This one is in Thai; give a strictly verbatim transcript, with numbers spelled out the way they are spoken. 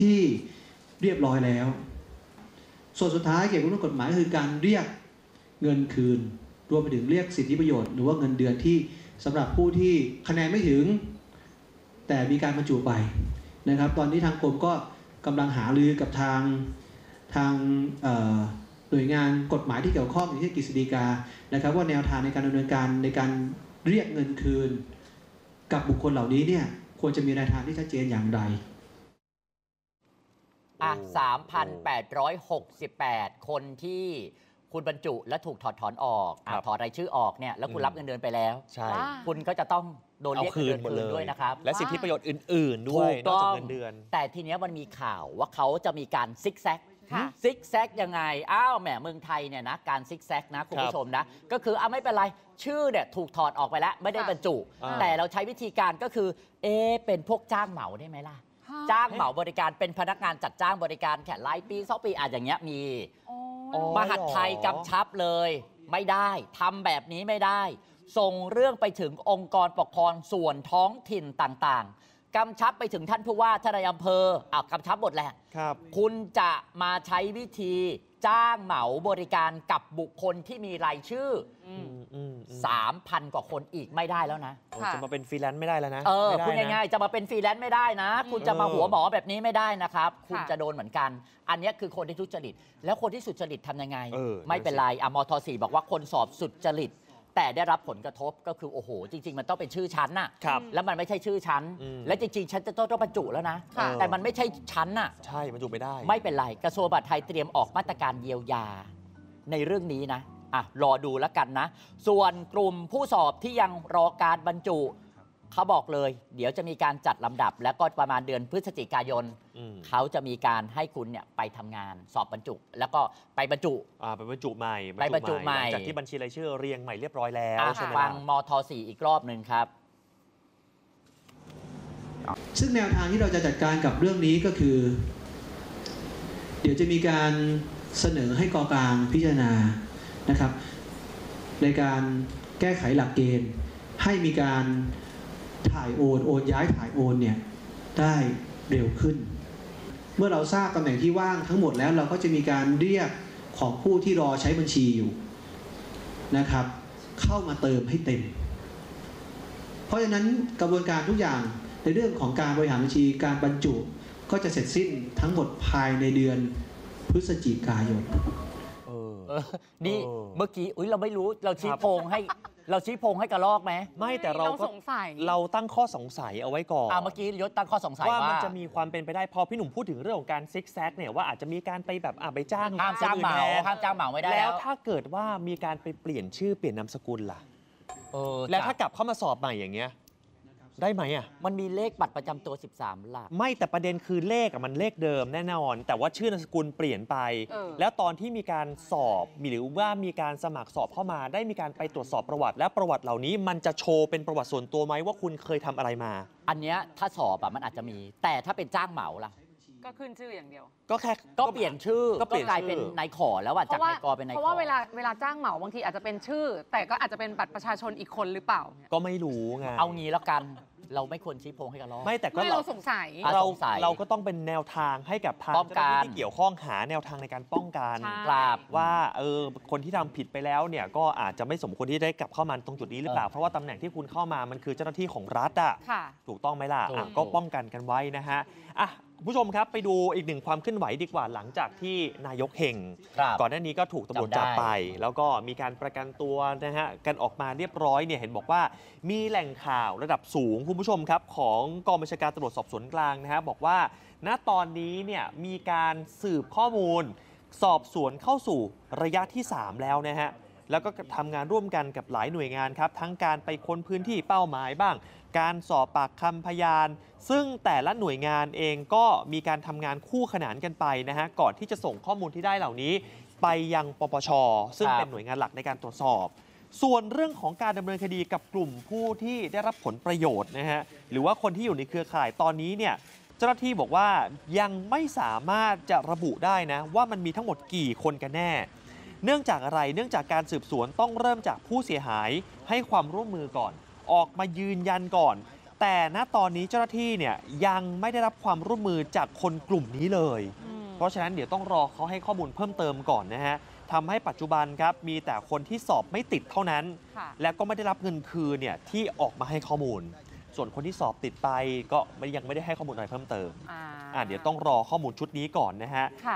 ที่เรียบร้อยแล้วส่วนสุดท้ายเกี่ยวกับเรื่องกฎหมายคือการเรียกเงินคืนรวมไปถึงเรียกสิทธิประโยชน์หรือว่าเงินเดือนที่สำหรับผู้ที่คะแนนไม่ถึงแต่มีการบรรจุไปนะครับตอนนี้ทางกรมก็กำลังหารือกับทางทางหน่วยงานกฎหมายที่เกี่ยวข้องอย่างเช่นกฤษฎีกานะครับว่าแนวทางในการดำเนินการในการเรียกเงินคืนกับบุคคลเหล่านี้เนี่ยควรจะมีแนวทางที่ชัดเจนอย่างไรอ่ะ สามพันแปดร้อยหกสิบแปด คนที่คุณบรรจุและถูกถอดถอนออกถอดรายชื่อออกเนี่ยแล้วคุณรับเงินเดือนไปแล้วใช่คุณก็จะต้องโดนเรียกเงินเดือนคืนด้วยนะครับและสิทธิประโยชน์อื่นๆด้วยนอกจากเงินเดือนแต่ทีนี้มันมีข่าวว่าเขาจะมีการซิกแซกซิกแซกยังไงอ้าวแหมเมืองไทยเนี่ยนะการซิกแซกนะคุณผู้ชมนะก็คืออ่ะไม่เป็นไรชื่อเนี่ยถูกถอดออกไปแล้วไม่ได้บรรจุแต่เราใช้วิธีการก็คือเอเป็นพวกจ้างเหมาได้ไหมล่ะจ้างเหมาบริการเป็นพนักงานจัดจ้างบริการแค่รายปีสองปีอาจอย่างเงี้ยมีมหาดไทยกำชับเลยไม่ได้ทำแบบนี้ไม่ได้ส่งเรื่องไปถึงองค์กรปกครองส่วนท้องถิ่นต่างๆกำชับไปถึงท่านผู้ว่าท่านนายอำเภออ่ะกำชับหมดแหละครับคุณจะมาใช้วิธีจ้างเหมาบริการกับบุคคลที่มีรายชื่อสามพันกว่าคนอีกไม่ได้แล้วนะจะมาเป็นฟรีแลนซ์ไม่ได้แล้วนะเออพูดง่ายๆจะมาเป็นฟรีแลนซ์ไม่ได้นะคุณจะมาหัวหมอแบบนี้ไม่ได้นะครับคุณจะโดนเหมือนกันอันนี้คือคนที่ทุจริตแล้วคนที่สุจริตทำยังไงไม่เป็นไรอ่ะมท.สี่บอกว่าคนสอบสุจริตแต่ได้รับผลกระทบก็คือโอ้โหจริงๆมันต้องเป็นชื่อชั้นน่ะแล้วมันไม่ใช่ชื่อชั้นและจริงๆฉันจะต้องบรรจุแล้วนะแต่มันไม่ใช่ชั้นน่ะใช่บรรจุไม่ได้ไม่เป็นไรกระทรวงมหาดไทยเตรียมออกมาตรการเยียวยาในเรื่องนี้นะอ่ะรอดูแล้วกันนะส่วนกลุ่มผู้สอบที่ยังรอการบรรจุเขาบอกเลยเดี๋ยวจะมีการจัดลำดับแล้วก็ประมาณเดือนพฤศจิกายนเขาจะมีการให้คุณเนี่ยไปทำงานสอบบรรจุแล้วก็ไปบรรจุอ่าไปบรรจุใหม่ไปบรรจุใหม่จากที่บัญชีรายชื่อเรียงใหม่เรียบร้อยแล้วฟังมท.สี่อีกรอบหนึ่งครับซึ่งแนวทางที่เราจะจัดการกับเรื่องนี้ก็คือเดี๋ยวจะมีการเสนอให้กกลางพิจารณานะครับในการแก้ไขหลักเกณฑ์ให้มีการถ่ายโอนโอนย้ายถ่ายโอนเนี่ยได้เร็วขึ้นเมื่อเราทราบตำแหน่งที่ว่างทั้งหมดแล้วเราก็จะมีการเรียกของผู้ที่รอใช้บัญชีอยู่นะครับเข้ามาเติมให้เต็มเพราะฉะนั้นกระบวนการทุกอย่างในเรื่องของการบริหารบัญชีการบรรจุก็จะเสร็จสิ้นทั้งหมดภายในเดือนพฤศจิกายนนี่เมื่อกี้อุ้ยเราไม่รู้เราชี้โพงให้เราชี้โพงให้กระลอกไหมไม่แต่เราก็เราตั้งข้อสงสัยเอาไว้ก่อนอ่าเมื่อกี้ยศตั้งข้อสงสัยว่ามันจะมีความเป็นไปได้พอพี่หนุ่มพูดถึงเรื่องของการซิกแซกเนี่ยว่าอาจจะมีการไปแบบอ่าไปจ้างห้ามจ้างเหมาห้ามจ้างเหมาไม่ได้แล้วถ้าเกิดว่ามีการไปเปลี่ยนชื่อเปลี่ยนนามสกุลล่ะแล้วถ้ากลับเข้ามาสอบใหม่อย่างเงี้ยได้ไหมอ่ะมันมีเลขบัตรประจำตัวสิบสามหลักไม่แต่ประเด็นคือเลขมันเลขเดิมแน่นอนแต่ว่าชื่อนามสกุลเปลี่ยนไปแล้วตอนที่มีการสอบมีหรือว่ามีการสมัครสอบเข้ามาได้มีการไปตรวจสอบประวัติและประวัติเหล่านี้มันจะโชว์เป็นประวัติส่วนตัวไหมว่าคุณเคยทำอะไรมาอันเนี้ยถ้าสอบอะมันอาจจะมีแต่ถ้าเป็นจ้างเหมาล่ะก็ขึ้นชื่ออย่างเดียวก็แค่ก็เปลี่ยนชื่อก็กลายเป็นนายขอแล้วอะจากนายกเป็นนายขอเพราะว่าเวลาเวลาจ้างเหมาบางทีอาจจะเป็นชื่อแต่ก็อาจจะเป็นบัตรประชาชนอีกคนหรือเปล่าก็ไม่รู้ไงเอางี้แล้วกันเราไม่ควรชี้โพงให้กันหรอกไม่แต่ก็เราสงสัยเราเราก็ต้องเป็นแนวทางให้กับทางเจ้าหน้าที่ที่เกี่ยวข้องหาแนวทางในการป้องกันกราบว่าเออคนที่ทำผิดไปแล้วเนี่ยก็อาจจะไม่สมควรที่ได้กลับเข้ามาตรงจุดนี้หรือเปล่าเพราะว่าตำแหน่งที่คุณเข้ามามันคือเจ้าหน้าที่ของรัฐอ่ะถูกต้องไหมล่ะก็ป้องกันกันไว้นะฮะอ่ะผู้ชมครับไปดูอีกหนึ่งความเคลื่อนไหวดีกว่าหลังจากที่นายกเฮงก่อนหน้านี้ก็ถูกตำรวจจับไปแล้วก็มีการประกันตัวนะฮะกันออกมาเรียบร้อยเนี่ยเห็นบอกว่ามีแหล่งข่าวระดับสูงคุณผู้ชมครับของกองบัญชาการตำรวจสอบสวนกลางนะฮะบอกว่าณตอนนี้เนี่ยมีการสืบข้อมูลสอบสวนเข้าสู่ระยะที่สามแล้วนะฮะแล้วก็ทำงานร่วมกันกับหลายหน่วยงานครับทั้งการไปค้นพื้นที่เป้าหมายบ้างการสอบปากคำพยานซึ่งแต่ละหน่วยงานเองก็มีการทำงานคู่ขนานกันไปนะฮะก่อนที่จะส่งข้อมูลที่ได้เหล่านี้ไปยังปปช.ซึ่งเป็นหน่วยงานหลักในการตรวจสอบส่วนเรื่องของการดำเนินคดีกับกลุ่มผู้ที่ได้รับผลประโยชน์นะฮะหรือว่าคนที่อยู่ในเครือข่ายตอนนี้เนี่ยเจ้าหน้าที่บอกว่ายังไม่สามารถจะระบุได้นะว่ามันมีทั้งหมดกี่คนกันแน่เนื่องจากอะไรเนื่องจากการสืบสวนต้องเริ่มจากผู้เสียหายให้ความร่วมมือก่อนออกมายืนยันก่อนแต่ณตอนนี้เจ้าหน้าที่เนี่ยยังไม่ได้รับความร่วมมือจากคนกลุ่มนี้เลย เพราะฉะนั้นเดี๋ยวต้องรอเขาให้ข้อมูลเพิ่มเติมก่อนนะฮะทำให้ปัจจุบันครับมีแต่คนที่สอบไม่ติดเท่านั้น และก็ไม่ได้รับเงินคืนเนี่ยที่ออกมาให้ข้อมูล ส่วนคนที่สอบติดไปก็ยังไม่ได้ให้ข้อมูลอะไรเพิ่มเติมอ่าอ่าเดี๋ยวต้องรอข้อมูลชุดนี้ก่อนนะฮะ